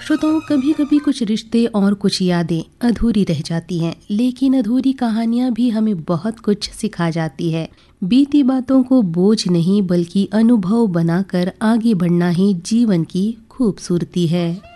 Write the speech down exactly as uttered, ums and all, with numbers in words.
श्रोताओं, कभी कभी कुछ रिश्ते और कुछ यादें अधूरी रह जाती हैं, लेकिन अधूरी कहानियां भी हमें बहुत कुछ सिखा जाती है। बीती बातों को बोझ नहीं बल्कि अनुभव बनाकर आगे बढ़ना ही जीवन की खूबसूरती है।